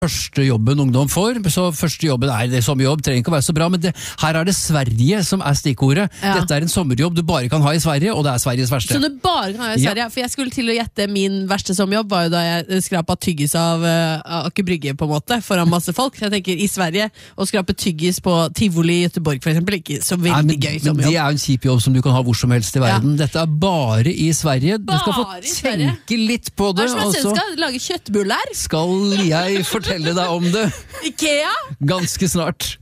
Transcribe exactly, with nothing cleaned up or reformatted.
første jobben ungdom får, så første jobben er det sommerjobb, trenger ikke å være så bra, men det, her er det Sverige som er stikkordet. Ja. Dette er en sommerjobb du bare kan ha i Sverige, og det er Sveriges verste. Så du bare kan ha i Sverige? Ja. For jeg skulle til å gjette min verste sommerjobb var jo da jeg skrapet tyggis av uh, Aker Brygge på en måte, foran masse folk. Jeg tenker i Sverige, å skrape tyggis på Tivoli i Göteborg for eksempel, ikke så veldig Nei, men, gøy sommerjobb. Men det er jo en kjip jobb som du kan ha hvor som helst i verden. Ja. Dette er bare i Sverige. Du skal få tenke litt på det. Hva er det som jeg skal lage kjøttbuller? Skal jeg fortelle deg om det? Ikea? Ganske snart.